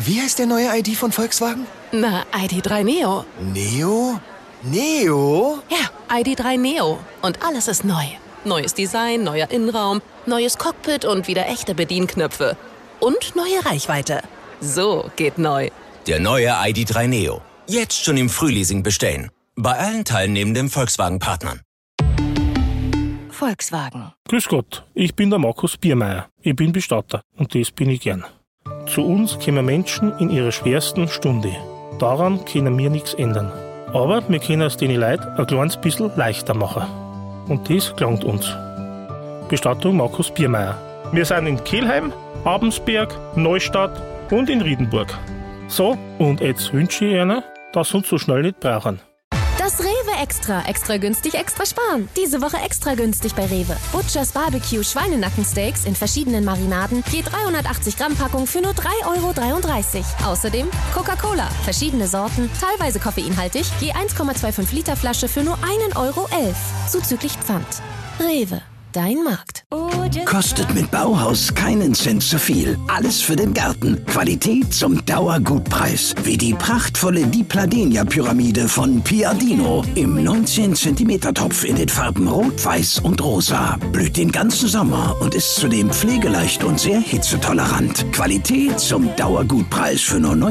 Wie heißt der neue ID von Volkswagen? Na, ID.3 Neo. Neo? Neo? Ja, ID.3 Neo. Und alles ist neu. Neues Design, neuer Innenraum, neues Cockpit und wieder echte Bedienknöpfe. Und neue Reichweite. So geht neu. Der neue ID.3 Neo. Jetzt schon im Frühleasing bestellen. Bei allen teilnehmenden Volkswagen-Partnern. Volkswagen. Grüß Gott, ich bin der Markus Biermeier. Ich bin Bestatter und das bin ich gern. Zu uns kommen Menschen in ihrer schwersten Stunde. Daran können wir nichts ändern. Aber wir können es den Leuten ein kleines bisschen leichter machen. Und das gelangt uns. Bestattung Markus Biermeier. Wir sind in Kelheim, Abensberg, Neustadt und in Riedenburg. So, und jetzt wünsche ich Ihnen, dass Sie uns so schnell nicht brauchen. Das Rewe Extra. Extra günstig, extra sparen. Diese Woche extra günstig bei Rewe. Butchers Barbecue Schweinenackensteaks in verschiedenen Marinaden. Je 380 Gramm Packung für nur 3,33 €. Außerdem Coca-Cola. Verschiedene Sorten, teilweise koffeinhaltig. Je 1,25 Liter Flasche für nur 1,11 €. Zuzüglich Pfand. Rewe. Dein Markt. Kostet mit Bauhaus keinen Cent zu viel. Alles für den Garten. Qualität zum Dauergutpreis. Wie die prachtvolle Di Pladenia-Pyramide von Piadino. Im 19 cm Topf in den Farben Rot, Weiß und Rosa. Blüht den ganzen Sommer und ist zudem pflegeleicht und sehr hitzetolerant. Qualität zum Dauergutpreis für nur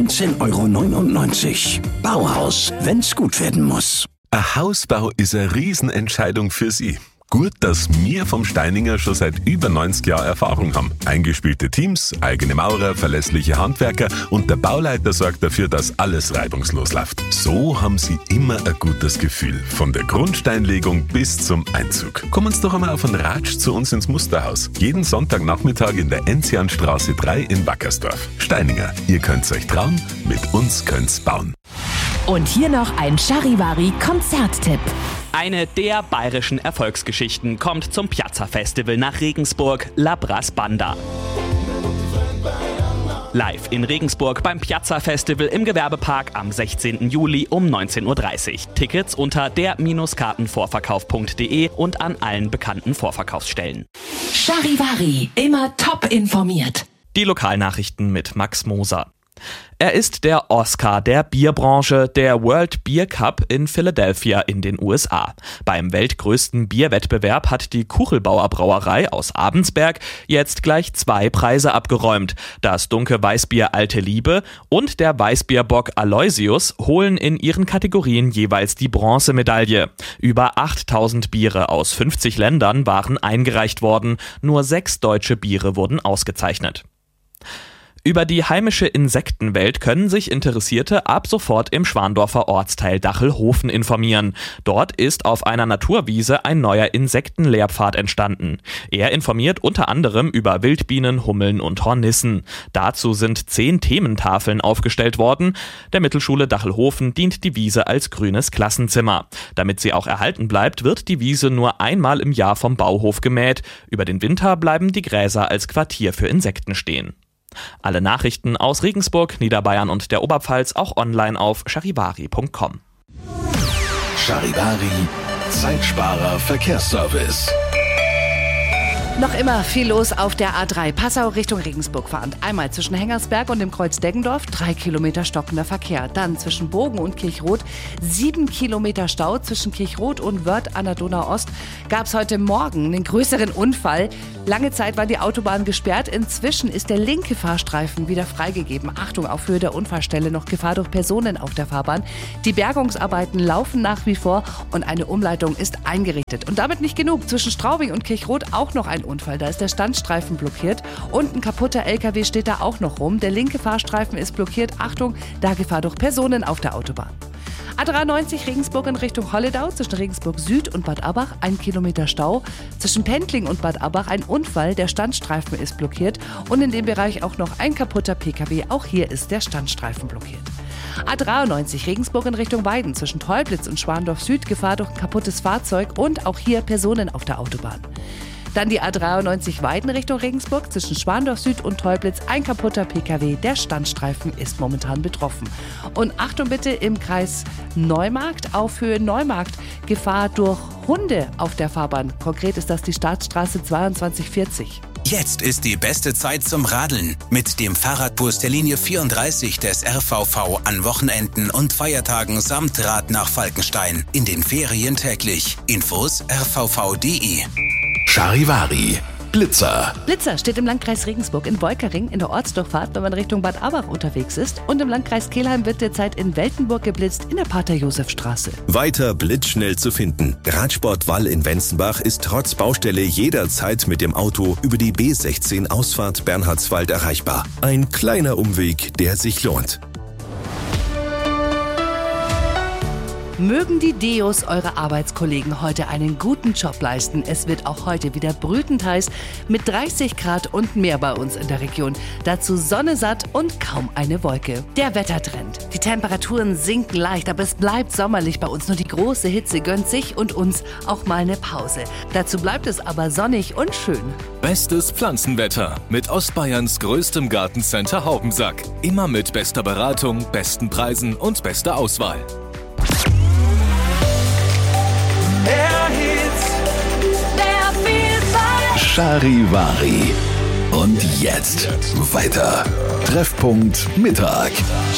19,99 €. Bauhaus, wenn's gut werden muss. Ein Hausbau ist eine Riesenentscheidung für Sie. Gut, dass wir vom Steininger schon seit über 90 Jahren Erfahrung haben. Eingespielte Teams, eigene Maurer, verlässliche Handwerker und der Bauleiter sorgt dafür, dass alles reibungslos läuft. So haben Sie immer ein gutes Gefühl, von der Grundsteinlegung bis zum Einzug. Kommen Sie doch einmal auf einen Ratsch zu uns ins Musterhaus. Jeden Sonntagnachmittag in der Enzianstraße 3 in Wackersdorf. Steininger, ihr könnt's euch trauen, mit uns könnt's bauen. Und hier noch ein Charivari-Konzerttipp. Eine der bayerischen Erfolgsgeschichten kommt zum Piazza-Festival nach Regensburg, La Brass Banda. Live in Regensburg beim Piazza-Festival im Gewerbepark am 16. Juli um 19:30 Uhr. Tickets unter der-kartenvorverkauf.de und an allen bekannten Vorverkaufsstellen. Charivari, immer top informiert. Die Lokalnachrichten mit Max Moser. Er ist der Oscar der Bierbranche, der World Beer Cup in Philadelphia in den USA. Beim weltgrößten Bierwettbewerb hat die Kuchelbauer Brauerei aus Abensberg jetzt gleich 2 Preise abgeräumt. Das dunkle Weißbier Alte Liebe und der Weißbierbock Aloysius holen in ihren Kategorien jeweils die Bronzemedaille. Über 8000 Biere aus 50 Ländern waren eingereicht worden. Nur 6 deutsche Biere wurden ausgezeichnet. Über die heimische Insektenwelt können sich Interessierte ab sofort im Schwandorfer Ortsteil Dachelhofen informieren. Dort ist auf einer Naturwiese ein neuer Insektenlehrpfad entstanden. Er informiert unter anderem über Wildbienen, Hummeln und Hornissen. Dazu sind 10 Thementafeln aufgestellt worden. Der Mittelschule Dachelhofen dient die Wiese als grünes Klassenzimmer. Damit sie auch erhalten bleibt, wird die Wiese nur einmal im Jahr vom Bauhof gemäht. Über den Winter bleiben die Gräser als Quartier für Insekten stehen. Alle Nachrichten aus Regensburg, Niederbayern und der Oberpfalz auch online auf charivari.com. Charivari, Zeitsparer Verkehrsservice. Noch immer viel los auf der A3 Passau Richtung Regensburg fahrend. Einmal zwischen Hengersberg und dem Kreuz Deggendorf 3 Kilometer stockender Verkehr. Dann zwischen Bogen und Kirchroth 7 Kilometer Stau. Zwischen Kirchroth und Wörth an der Donau-Ost gab es heute Morgen einen größeren Unfall. Lange Zeit war die Autobahn gesperrt. Inzwischen ist der linke Fahrstreifen wieder freigegeben. Achtung, auf Höhe der Unfallstelle noch Gefahr durch Personen auf der Fahrbahn. Die Bergungsarbeiten laufen nach wie vor und eine Umleitung ist eingerichtet. Und damit nicht genug. Zwischen Straubing und Kirchroth auch noch ein Unfall. Da ist der Standstreifen blockiert und ein kaputter LKW steht da auch noch rum. Der linke Fahrstreifen ist blockiert. Achtung, da Gefahr durch Personen auf der Autobahn. A93 Regensburg in Richtung Holledau, zwischen Regensburg Süd und Bad Abbach 1 Kilometer Stau. Zwischen Pendling und Bad Abbach ein Unfall, der Standstreifen ist blockiert und in dem Bereich auch noch ein kaputter PKW. Auch hier ist der Standstreifen blockiert. A93 Regensburg in Richtung Weiden, zwischen Teublitz und Schwandorf Süd Gefahr durch ein kaputtes Fahrzeug und auch hier Personen auf der Autobahn. Dann die A93 Weiden Richtung Regensburg, zwischen Schwandorf Süd und Teublitz ein kaputter PKW. Der Standstreifen ist momentan betroffen. Und Achtung bitte im Kreis Neumarkt, auf Höhe Neumarkt, Gefahr durch Hunde auf der Fahrbahn. Konkret ist das die Staatsstraße 2240. Jetzt ist die beste Zeit zum Radeln. Mit dem Fahrradbus der Linie 34 des RVV an Wochenenden und Feiertagen samt Rad nach Falkenstein. In den Ferien täglich. Infos rvv.de. Charivari. Blitzer. Blitzer steht im Landkreis Regensburg in Wolkering in der Ortsdurchfahrt, wenn man Richtung Bad Abbach unterwegs ist. Und im Landkreis Kelheim wird derzeit in Weltenburg geblitzt in der Pater-Josef-Straße. Weiter blitzschnell zu finden. Radsportwall in Wenzenbach ist trotz Baustelle jederzeit mit dem Auto über die B16 Ausfahrt Bernhardswald erreichbar. Ein kleiner Umweg, der sich lohnt. Mögen die Deos eure Arbeitskollegen heute einen guten Job leisten. Es wird auch heute wieder brütend heiß mit 30 Grad und mehr bei uns in der Region. Dazu Sonne satt und kaum eine Wolke. Der Wettertrend. Die Temperaturen sinken leicht, aber es bleibt sommerlich bei uns. Nur die große Hitze gönnt sich und uns auch mal eine Pause. Dazu bleibt es aber sonnig und schön. Bestes Pflanzenwetter mit Ostbayerns größtem Gartencenter Haubensack. Immer mit bester Beratung, besten Preisen und bester Auswahl. Charivari. Und jetzt weiter. Treffpunkt Mittag.